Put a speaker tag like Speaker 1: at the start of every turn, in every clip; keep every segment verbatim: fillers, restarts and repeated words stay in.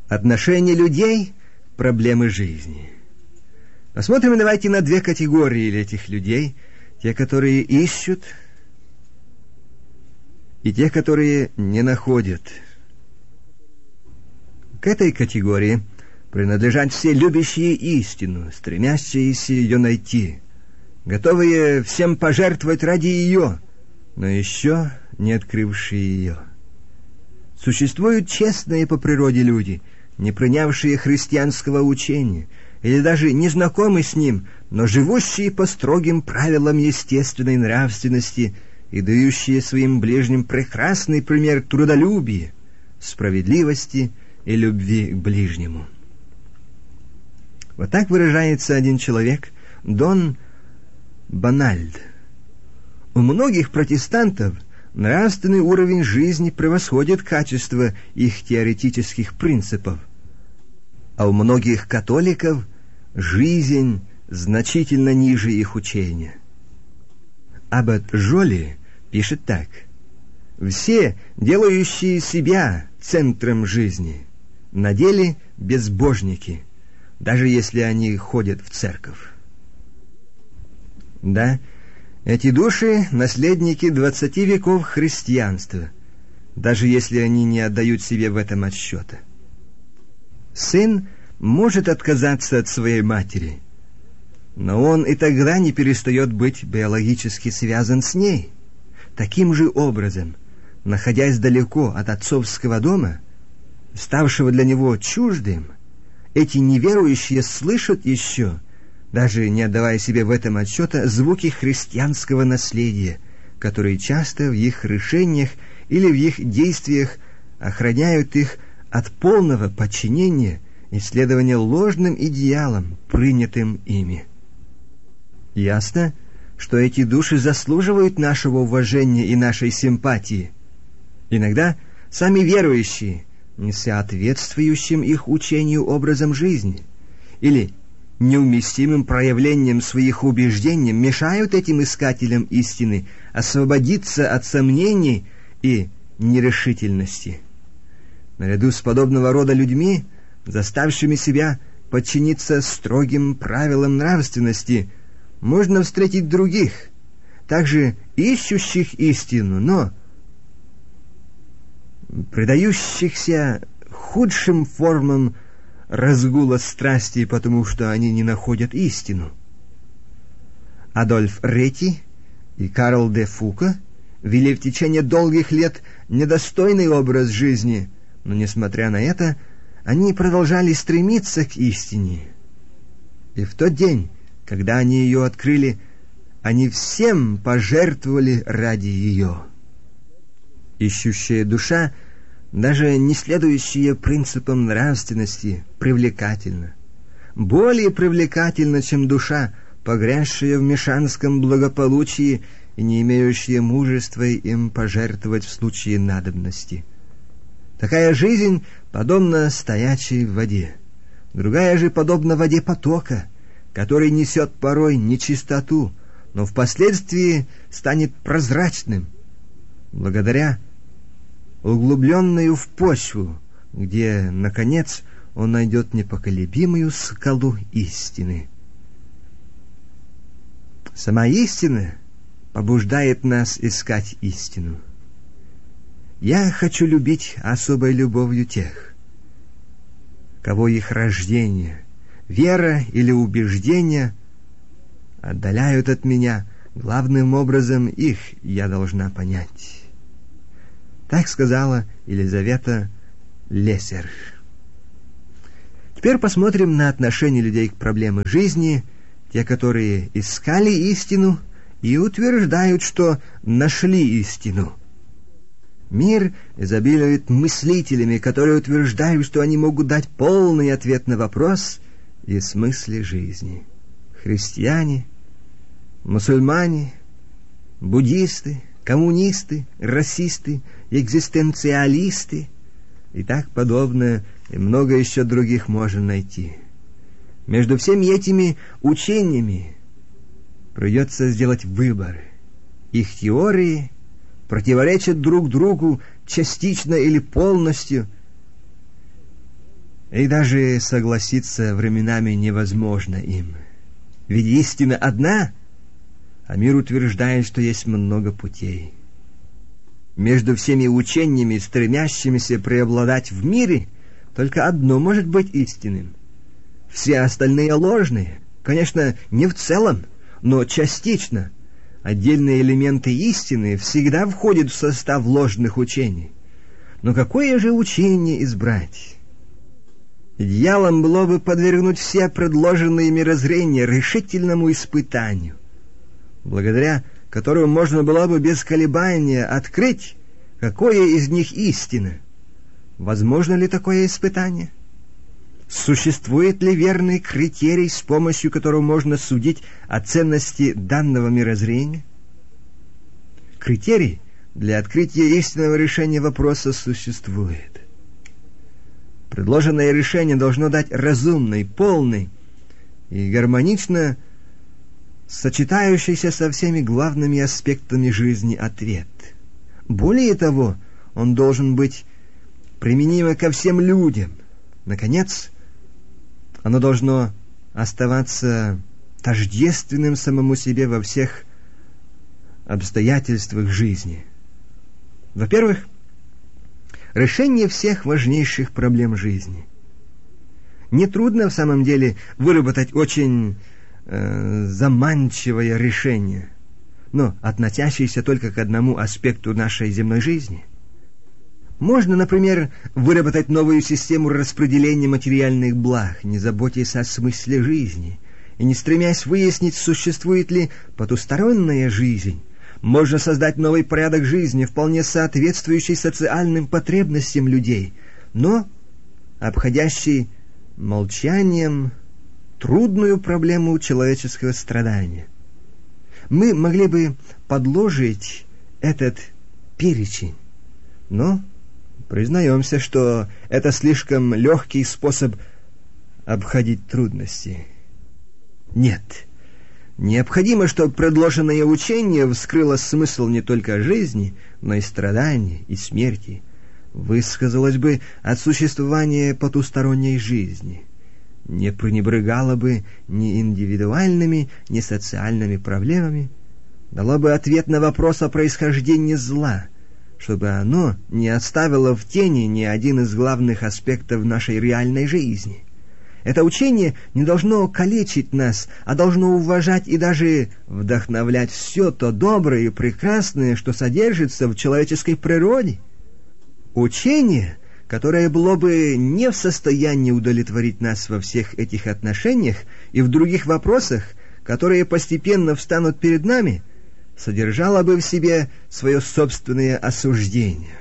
Speaker 1: Отношение людей к проблеме жизни. Посмотрим давайте на две категории этих людей. Те, которые ищут, и те, которые не находят. К этой категории принадлежат все любящие истину, стремящиеся ее найти, готовые всем пожертвовать ради ее, но еще не открывшие ее. Существуют честные по природе люди, не принявшие христианского учения, или даже не знакомы с ним, но живущие по строгим правилам естественной нравственности и дающие своим ближним прекрасный пример трудолюбия, справедливости и любви к ближнему. Вот так выражается один человек, Дон Бональд. У многих протестантов нравственный уровень жизни превосходит качество их теоретических принципов, а у многих католиков жизнь значительно ниже их учения. Аббат Жоли пишет так: «Все, делающие себя центром жизни, на деле безбожники, даже если они ходят в церковь». Да, эти души — наследники двадцати веков христианства, даже если они не отдают себе в этом отсчета. Сын может отказаться от своей матери, но он и тогда не перестает быть биологически связан с ней. Таким же образом, находясь далеко от отцовского дома, ставшего для него чуждым, эти неверующие слышат еще, даже не отдавая себе в этом отчета, звуки христианского наследия, которые часто в их решениях или в их действиях охраняют их от полного подчинения и следования ложным идеалам, принятым ими. Ясно, что эти души заслуживают нашего уважения и нашей симпатии. Иногда сами верующие, не соответствующим их учению образом жизни или неуместимым проявлением своих убеждений, мешают этим искателям истины освободиться от сомнений и нерешительности. Наряду с подобного рода людьми, заставшими себя подчиниться строгим правилам нравственности, можно встретить других, также ищущих истину, но предающихся худшим формам разгула страсти, потому что они не находят истину. Адольф Ретти и Карл де Фуко вели в течение долгих лет недостойный образ жизни, но, несмотря на это, они продолжали стремиться к истине. И в тот день, когда они ее открыли, они всем пожертвовали ради ее. Ищущая душа, даже не следующая принципам нравственности, привлекательна. Более привлекательна, чем душа, погрязшая в мещанском благополучии и не имеющая мужества им пожертвовать в случае надобности. Такая жизнь подобна стоячей в воде. Другая же подобна воде потока, который несет порой нечистоту, но впоследствии станет прозрачным, благодаря углубленную в почву, где, наконец, он найдет непоколебимую скалу истины. Сама истина побуждает нас искать истину. Я хочу любить особой любовью тех, кого их рождение, вера или убеждения отдаляют от меня. Главным образом их я должна понять. Так сказала Елизавета Лессер. Теперь посмотрим на отношение людей к проблеме жизни, те, которые искали истину и утверждают, что нашли истину. Мир изобилует мыслителями, которые утверждают, что они могут дать полный ответ на вопрос о смысле жизни. Христиане, мусульмане, буддисты, коммунисты, расисты, экзистенциалисты и так подобное, и много еще других можно найти. Между всеми этими учениями придется сделать выбор. Их теории противоречат друг другу частично или полностью, И даже согласиться временами невозможно им. Ведь истина одна, а мир утверждает, что есть много путей. Между всеми учениями, стремящимися преобладать в мире, только одно может быть истинным. Все остальные ложные, конечно, не в целом, но частично. Отдельные элементы истины всегда входят в состав ложных учений. Но какое же учение избрать? Идеалом было бы подвергнуть все предложенные мирозрения решительному испытанию, благодаря которому можно было бы без колебания открыть, какое из них истина. Возможно ли такое испытание? Существует ли верный критерий, с помощью которого можно судить о ценности данного мирозрения? Критерий для открытия истинного решения вопроса существует. Предложенное решение должно дать разумный, полный и гармонично сочетающийся со всеми главными аспектами жизни ответ. Более того, он должен быть применим ко всем людям. Наконец, оно должно оставаться тождественным самому себе во всех обстоятельствах жизни. Во-первых, решение всех важнейших проблем жизни. Нетрудно в самом деле выработать очень э, заманчивое решение, но относящееся только к одному аспекту нашей земной жизни. Можно, например, выработать новую систему распределения материальных благ, не заботясь о смысле жизни и не стремясь выяснить, существует ли потусторонняя жизнь. Можно создать новый порядок жизни, вполне соответствующий социальным потребностям людей, но обходящий молчанием трудную проблему человеческого страдания. Мы могли бы подложить этот перечень, но признаемся, что это слишком легкий способ обходить трудности. Нет. Необходимо, чтобы предложенное учение вскрыло смысл не только жизни, но и страданий, и смерти, высказалось бы от существования потусторонней жизни, не пренебрегало бы ни индивидуальными, ни социальными проблемами, дало бы ответ на вопрос о происхождении зла, чтобы оно не оставило в тени ни один из главных аспектов нашей реальной жизни. Это учение не должно калечить нас, а должно уважать и даже вдохновлять все то доброе и прекрасное, что содержится в человеческой природе. Учение, которое было бы не в состоянии удовлетворить нас во всех этих отношениях и в других вопросах, которые постепенно встанут перед нами, содержало бы в себе свое собственное осуждение.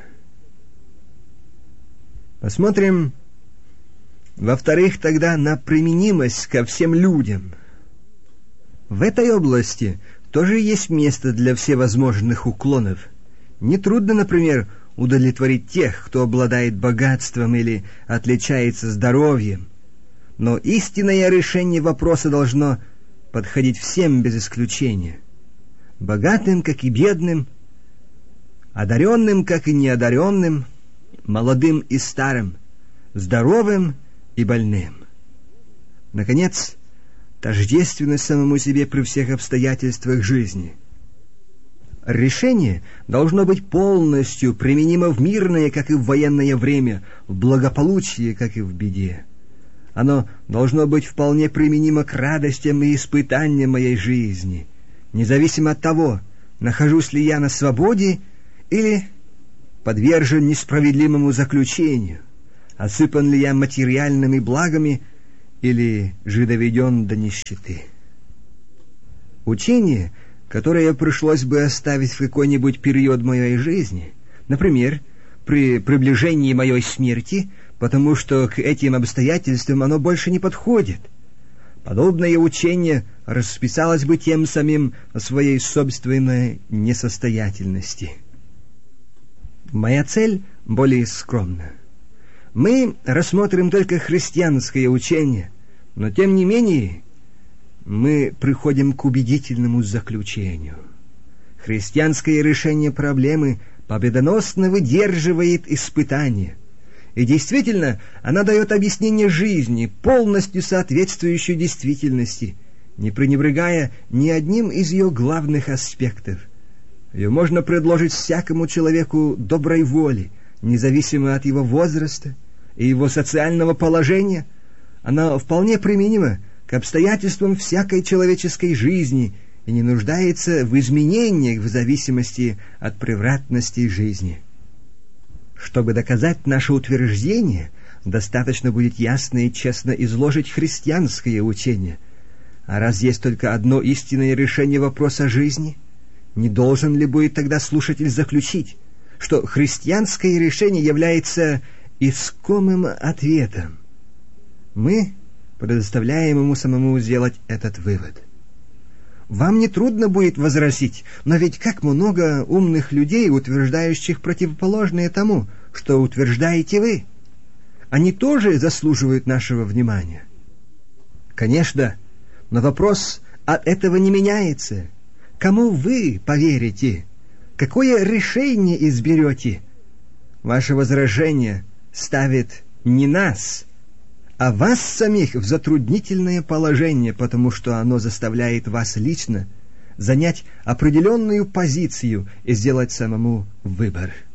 Speaker 1: Посмотрим, во-вторых, тогда на применимость ко всем людям. В этой области тоже есть место для всевозможных уклонов. Нетрудно, например, удовлетворить тех, кто обладает богатством или отличается здоровьем, но истинное решение вопроса должно подходить всем без исключения. Богатым, как и бедным, одаренным, как и неодаренным, молодым и старым, здоровым и больным. Наконец, тождественность самому себе при всех обстоятельствах жизни. Решение должно быть полностью применимо в мирное, как и в военное время, в благополучие, как и в беде. Оно должно быть вполне применимо к радостям и испытаниям моей жизни, независимо от того, нахожусь ли я на свободе или подвержен несправедливому заключению, осыпан ли я материальными благами или же доведен до нищеты. Учение, которое пришлось бы оставить в какой-нибудь период моей жизни, например, при приближении моей смерти, потому что к этим обстоятельствам оно больше не подходит. Подобное учение расписалось бы тем самим о своей собственной несостоятельности. Моя цель более скромна. Мы рассмотрим только христианское учение, но тем не менее мы приходим к убедительному заключению. Христианское решение проблемы победоносно выдерживает испытания, И действительно, она дает объяснение жизни, полностью соответствующее действительности, не пренебрегая ни одним из ее главных аспектов. Ее можно предложить всякому человеку доброй воли, независимо от его возраста и его социального положения. Она вполне применима к обстоятельствам всякой человеческой жизни и не нуждается в изменениях в зависимости от превратности жизни. Чтобы доказать наше утверждение, достаточно будет ясно и честно изложить христианское учение. А раз есть только одно истинное решение вопроса жизни, не должен ли будет тогда слушатель заключить, что христианское решение является искомым ответом? Мы предоставляем ему самому сделать этот вывод. Вам не трудно будет возразить, но ведь как много умных людей, утверждающих противоположное тому, что утверждаете вы. Они тоже заслуживают нашего внимания. Конечно, но вопрос от этого не меняется. Кому вы поверите? Какое решение изберете? Ваше возражение ставит не нас, а вас самих в затруднительное положение, потому что оно заставляет вас лично занять определенную позицию и сделать самому выбор.